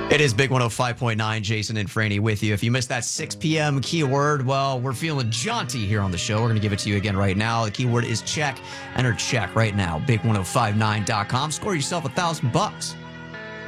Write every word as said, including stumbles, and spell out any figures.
It is Big one oh five point nine, Jason and Franny with you. If you missed that six p.m. keyword, well, we're feeling jaunty here on the show. We're going to give it to you again right now. The keyword is check. Enter check right now, big ten fifty-nine dot com. Score yourself a thousand bucks.